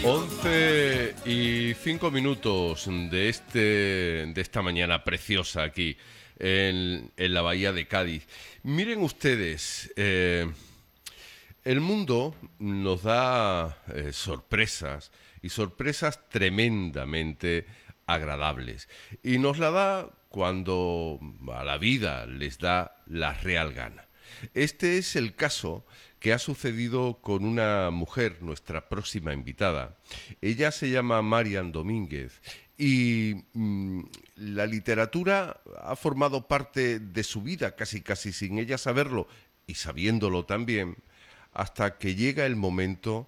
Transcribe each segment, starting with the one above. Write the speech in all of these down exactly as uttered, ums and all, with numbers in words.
Once y cinco minutos de este de esta mañana preciosa aquí en, en la bahía de Cádiz. Miren ustedes, eh, el mundo nos da eh, sorpresas y sorpresas tremendamente agradables. Y nos la da cuando a la vida les da la real gana. Este es el caso que ha sucedido con una mujer, nuestra próxima invitada. Ella se llama Marian Domínguez y mmm, la literatura ha formado parte de su vida, casi casi sin ella saberlo y sabiéndolo también, hasta que llega el momento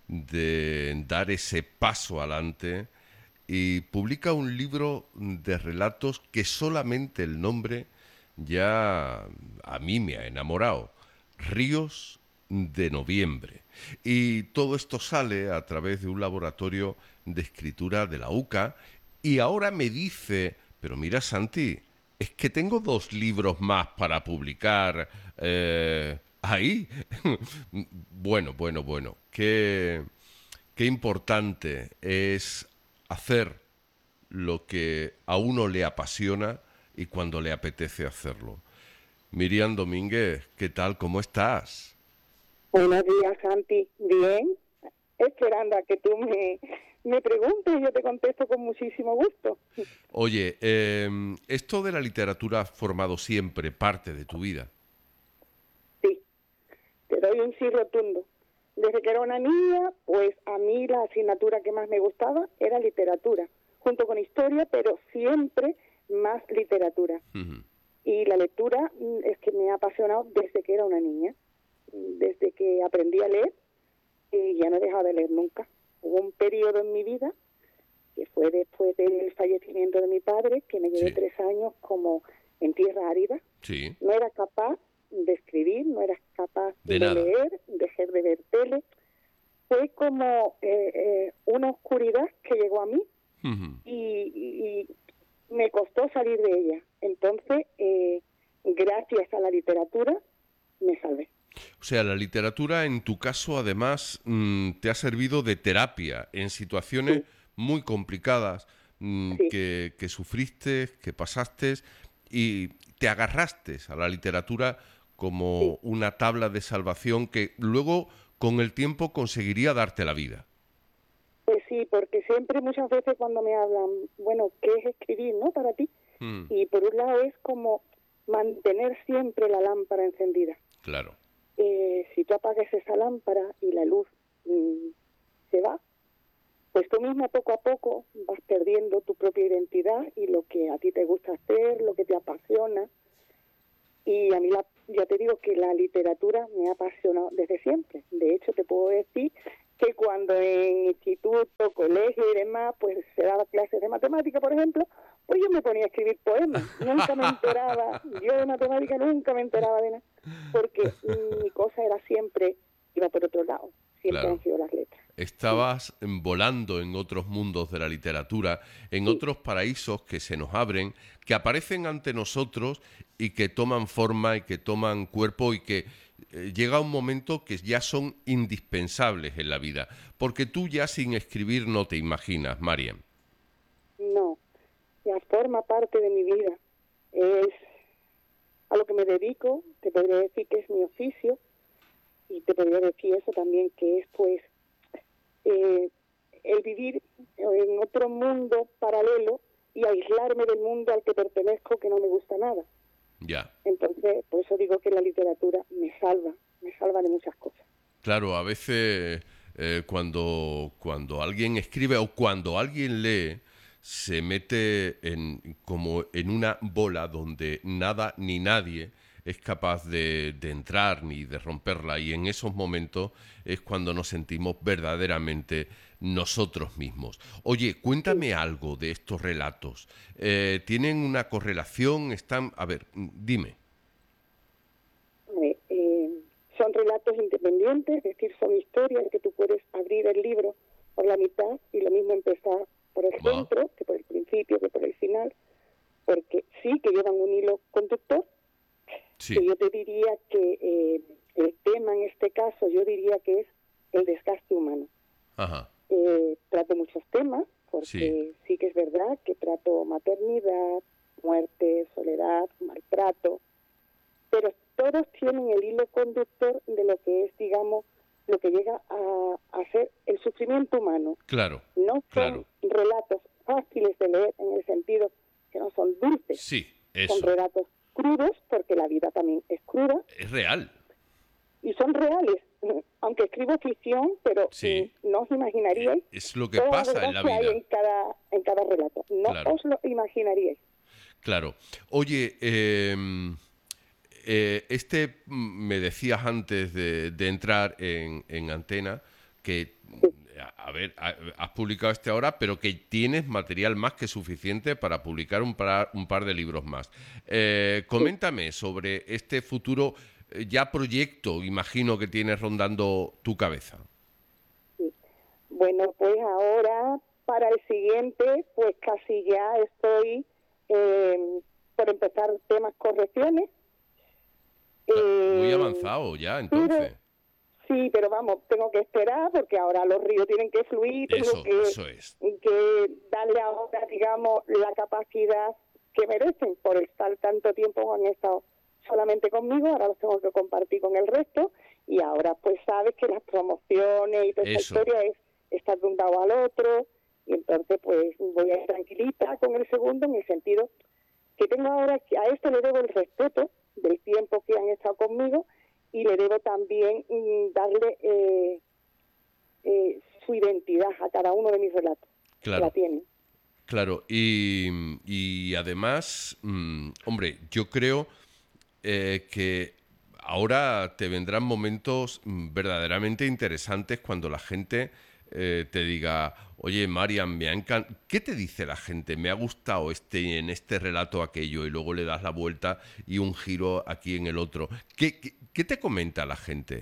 de dar ese paso adelante y publica un libro de relatos que solamente el nombre ya a mí me ha enamorado. Ríos de noviembre. Y todo esto sale a través de un laboratorio de escritura de la U C A y ahora me dice, pero mira Santi, es que tengo dos libros más para publicar eh, ahí. Bueno, bueno, bueno, qué, qué importante es hacer lo que a uno le apasiona y cuando le apetece hacerlo. Miriam Domínguez, ¿qué tal? ¿Cómo estás? Buenos días, Santi. Bien, esperando a que tú me, me preguntes y yo te contesto con muchísimo gusto. Oye, eh, esto de la literatura ha formado siempre parte de tu vida. Sí, te doy un sí rotundo. Desde que era una niña, pues a mí la asignatura que más me gustaba era literatura, junto con historia, pero siempre más literatura. Uh-huh. Y la lectura es que me ha apasionado desde que era una niña. Desde que aprendí a leer, y ya no he dejado de leer nunca. Hubo un periodo en mi vida, que fue después del fallecimiento de mi padre, que me llevé sí. tres años como en tierra árida. Sí. No era capaz de escribir, no era capaz de, de leer, dejar de ver tele. Fue como eh, eh, una oscuridad que llegó a mí uh-huh. y, y, y me costó salir de ella. Entonces, eh, gracias a la literatura, me salvé. O sea, la literatura en tu caso además mmm, te ha servido de terapia en situaciones sí. muy complicadas mmm, sí. que, que sufriste, que pasaste y te agarraste a la literatura como sí. una tabla de salvación que luego con el tiempo conseguiría darte la vida. Pues sí, porque siempre muchas veces cuando me hablan, bueno, ¿qué es escribir, no, para ti? Mm. Y por un lado es como mantener siempre la lámpara encendida. Claro. Eh, si tú apagas esa lámpara y la luz mmm, se va, pues tú misma poco a poco vas perdiendo tu propia identidad y lo que a ti te gusta hacer, lo que te apasiona. Y a mí la, ya te digo que la literatura me ha apasionado desde siempre. De hecho, te puedo decir que cuando en instituto, colegio y demás, pues se daba clases de matemática, por ejemplo, pues yo me ponía a escribir poemas. Nunca me enteraba, yo de matemática nunca me enteraba de nada, porque mi cosa era siempre, iba por otro lado, siempre claro. han sido las letras. Estabas sí. volando en otros mundos de la literatura, en sí. otros paraísos que se nos abren, que aparecen ante nosotros y que toman forma y que toman cuerpo y que eh, llega un momento que ya son indispensables en la vida. Porque tú ya sin escribir no te imaginas, Mariam. No, ya forma parte de mi vida. Es a lo que me dedico, te podría decir que es mi oficio y te podría decir eso también, que es pues Eh, el vivir en otro mundo paralelo y aislarme del mundo al que pertenezco, que no me gusta nada. Ya. Entonces, por eso digo que la literatura me salva, me salva de muchas cosas. Claro, a veces eh, cuando, cuando alguien escribe o cuando alguien lee, se mete en, como en una bola donde nada ni nadie es capaz de, de entrar ni de romperla, y en esos momentos es cuando nos sentimos verdaderamente nosotros mismos. Oye, cuéntame sí. algo de estos relatos. Eh, ¿Tienen una correlación? Están, a ver, dime. Eh, eh, son relatos independientes, es decir, son historias que tú puedes abrir el libro por la mitad y lo mismo empezar por el Va. centro, que por el principio, que por el final, porque sí que llevan un hilo conductor. Sí. Que yo te diría que eh, el tema en este caso, yo diría que es el desgaste humano. Ajá. Eh, trato muchos temas, porque sí. sí que es verdad que trato maternidad, muerte, soledad, maltrato, pero todos tienen el hilo conductor de lo que es, digamos, lo que llega a, a ser el sufrimiento humano. Claro, No son claro. relatos fáciles de leer en el sentido que no son dulces. Sí, eso. Son relatos crudos, porque la vida también es cruda. Es real. Y son reales, aunque escribo ficción, pero sí. no os imaginaríais. Es lo que pasa en la que vida. Hay en cada, en cada relato. No claro. os lo imaginaríais. Claro. Oye, eh, eh, este, me decías antes de, de entrar en, en antena, que, sí. a ver, has publicado este ahora, pero que tienes material más que suficiente para publicar un par, un par de libros más. Eh, coméntame sí. sobre este futuro ya proyecto, imagino, que tienes rondando tu cabeza. Sí. Bueno, pues ahora, para el siguiente, pues casi ya estoy eh, por empezar temas correcciones. Muy eh, avanzado ya, entonces. Pero, sí, pero vamos, tengo que esperar porque ahora los ríos tienen que fluir, tengo eso, que, eso es. que darle ahora, digamos, la capacidad que merecen por estar tanto tiempo han estado solamente conmigo, ahora los tengo que compartir con el resto, y ahora pues sabes que las promociones y toda esa historia es estar de un lado al otro, y entonces pues voy a ir tranquilita con el segundo, en el sentido que tengo ahora, que a esto le debo el respeto del tiempo que han estado conmigo, y le debo también mm, darle eh, eh, su identidad a cada uno de mis relatos. Claro. La tienen. Claro, y, y además, mmm, hombre, yo creo eh, que ahora te vendrán momentos verdaderamente interesantes cuando la gente eh, te diga, oye, Marian, me ha encantado. ¿Qué te dice la gente? Me ha gustado este en este relato aquello, y luego le das la vuelta y un giro aquí en el otro. ¿Qué, qué, qué te comenta la gente?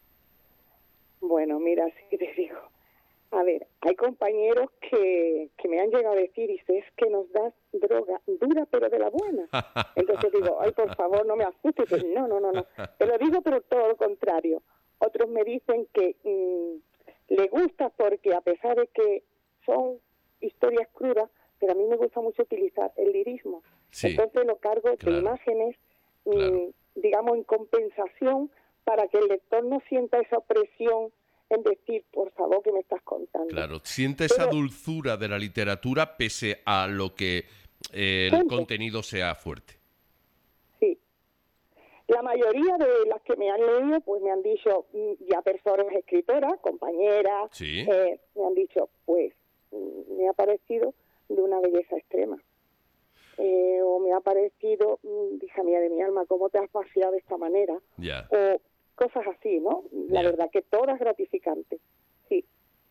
Bueno, mira, sí te digo. A ver, hay compañeros que, que me han llegado a decir, y es que nos das droga dura pero de la buena. Entonces digo, ay, por favor, no me asustes. Pues, no, no, no, no. Te lo digo, pero todo lo contrario. Otros me dicen que mmm, le gusta porque, a pesar de que son historias crudas, pero a mí me gusta mucho utilizar el lirismo. Sí, entonces lo cargo claro, de imágenes, mmm, claro. digamos, en compensación, para que el lector no sienta esa opresión en decir, por favor, ¿qué me estás contando? Claro, siente esa Pero, dulzura de la literatura pese a lo que eh, el gente. contenido sea fuerte. Sí. La mayoría de las que me han leído, pues me han dicho, ya personas escritoras, compañeras, ¿Sí? eh, me han dicho, pues, me ha parecido de una belleza extrema. Eh, o me ha parecido, hija mía de mi alma, ¿cómo te has vaciado de esta manera? Ya. O cosas así, ¿no? La yeah. verdad que todas gratificantes, sí.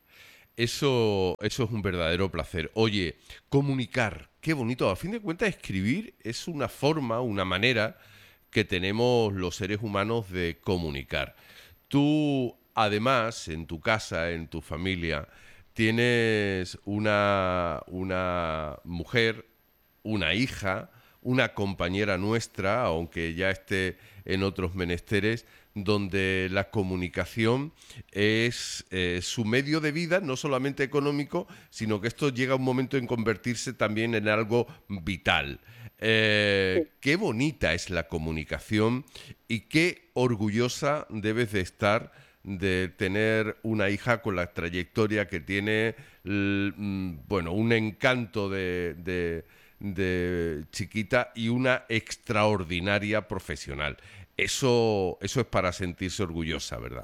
Eso, eso es un verdadero placer. Oye, comunicar, qué bonito. A fin de cuentas, escribir es una forma, una manera que tenemos los seres humanos de comunicar. Tú, además, en tu casa, en tu familia, tienes una, una mujer, una hija, una compañera nuestra, aunque ya esté en otros menesteres, donde la comunicación es eh, su medio de vida, no solamente económico, sino que esto llega a un momento en convertirse también en algo vital. Eh, sí. Qué bonita es la comunicación y qué orgullosa debes de estar de tener una hija con la trayectoria que tiene, bueno, un encanto de... de de chiquita y una extraordinaria profesional. Eso, eso es para sentirse orgullosa, ¿verdad?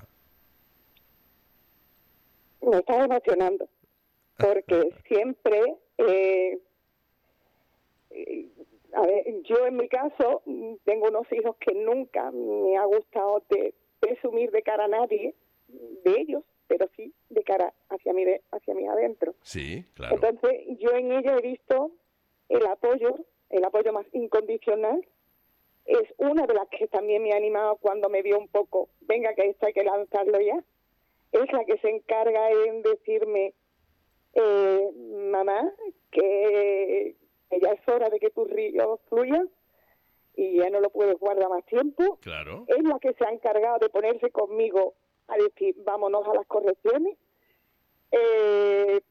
Me está emocionando, porque siempre, eh, eh, a ver, yo en mi caso tengo unos hijos que nunca me ha gustado de presumir de cara a nadie de ellos, pero sí de cara hacia mí, hacia mí adentro. Sí, claro. Entonces yo en ello he visto el apoyo, el apoyo más incondicional. Es una de las que también me ha animado cuando me vio un poco, venga, que esto hay que lanzarlo ya. Es la que se encarga en decirme, eh, mamá, que ya es hora de que tus ríos fluyan y ya no lo puedes guardar más tiempo. Claro. Es la que se ha encargado de ponerse conmigo a decir, vámonos a las correcciones, eh, vamos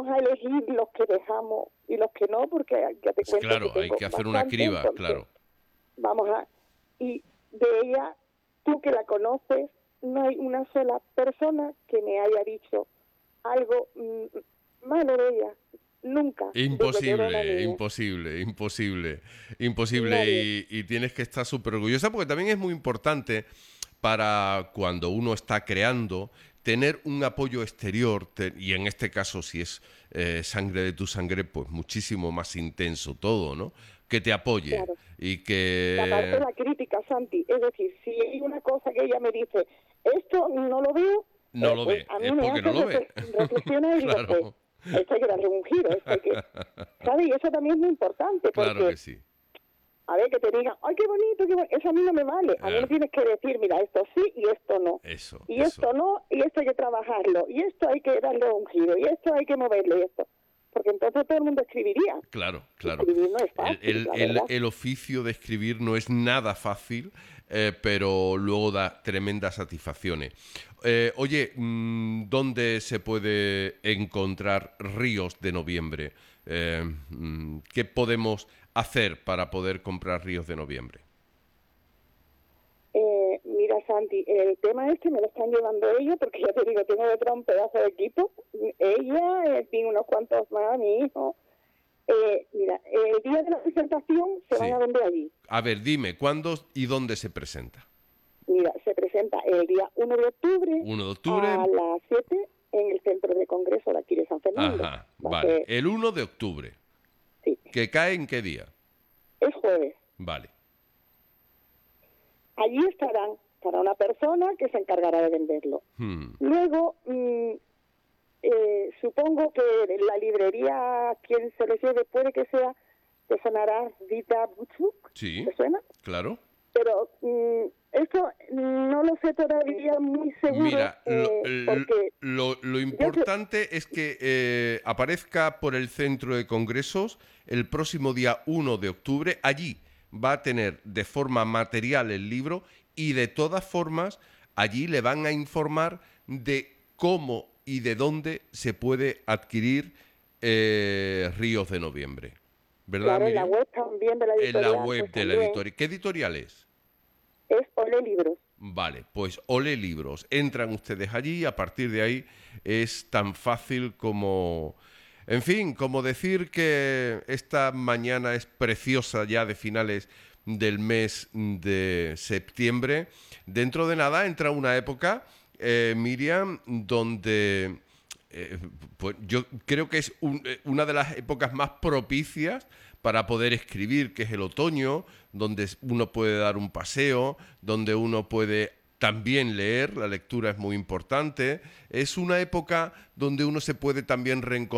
vamos a elegir los que dejamos y los que no, porque ya te cuento Claro, que hay tengo que hacer una bastante, criba, entonces, claro. Vamos a... Y de ella, tú que la conoces, no hay una sola persona que me haya dicho algo mm, malo de ella. Nunca. desde que era una Imposible, niña. imposible, imposible, imposible. Nadie. Y, y tienes que estar súper orgullosa porque también es muy importante para cuando uno está creando tener un apoyo exterior te- y en este caso si es eh, sangre de tu sangre, pues muchísimo más intenso todo, ¿no? Que te apoye Claro. y Y aparte que... la crítica, Santi, es decir, si hay una cosa que ella me dice, esto no lo veo, No eh, lo pues ve, a mí es me porque hace no lo ve. refle- reflexionar y digo, pues, Claro, esto hay que darle un giro, esto hay que... ¿Sabes? Y eso también es muy importante, claro porque, que sí. a ver, que te digan, ay, qué bonito, qué bonito, eso a mí no me vale. A mí Ah, me tienes que decir, mira, esto sí y esto no. eso, Y eso. esto no, y esto hay que trabajarlo, y esto hay que darle un giro, y esto hay que moverlo, y esto. Porque entonces todo el mundo escribiría. Claro, claro. Escribir no es El, fácil, el- la el- verdad. el oficio de escribir no es nada fácil, eh, pero luego da tremendas satisfacciones. Eh, oye, mm, ¿dónde se puede encontrar Ríos de Noviembre? Eh, mm, ¿qué podemos hacer para poder comprar Ríos de Noviembre? Eh, mira, Santi, el tema es que me lo están llevando ellos, porque ya te digo, tengo detrás un pedazo de equipo. Ella, eh, tiene unos cuantos más, mi hijo. Eh, mira, el día de la presentación se Sí. van a vender allí. A ver, dime, ¿cuándo y dónde se presenta? Mira, se presenta el día uno de octubre uno de octubre. a las siete en el Centro de Congreso de aquí de San Fernando. Ajá, Va a vale. ser- El uno de octubre. sí, ¿Que cae en qué día? es jueves. Vale. Allí estarán, estará una persona que se encargará de venderlo. Hmm. Luego, mm, eh, supongo que la librería, quien se lo lleve, puede que sea, te sonará Vita Butchuk, Sí, ¿te suena? claro. Pero mm, eso no lo sé todavía muy seguro, Mira, lo, eh, l- porque lo- lo importante es que eh, aparezca por el centro de congresos el próximo día uno de octubre. Allí va a tener de forma material el libro y de todas formas allí le van a informar de cómo y de dónde se puede adquirir eh, Ríos de Noviembre. ¿Verdad, claro, en la Miriam? web también de la En editorial, la web pues, de la también editorial. ¿Qué editorial es? es Ole Libros. Vale, pues Ole Libros. Entran ustedes allí y a partir de ahí es tan fácil como... En fin, como decir que esta mañana es preciosa ya de finales del mes de septiembre. Dentro de nada entra una época, eh, Miriam, donde eh, pues yo creo que es un- eh, una de las épocas más propicias para poder escribir, que es el otoño, donde uno puede dar un paseo, donde uno puede también leer, la lectura es muy importante. Es una época donde uno se puede también reencontrar